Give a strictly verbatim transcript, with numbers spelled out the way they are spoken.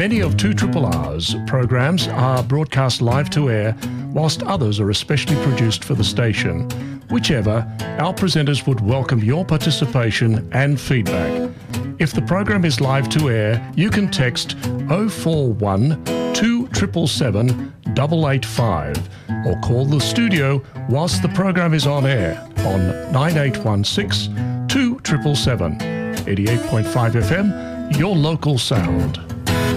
Many of two R's programs are broadcast live to air, whilst others are especially produced for the station. Whichever, our presenters would welcome your participation and feedback. If the program is live to air, you can text oh four one, two seven seven, seven eight eight five or call the studio whilst the program is on air on nine eight one six, two seven seven seven. eighty-eight point five F M, your local sound.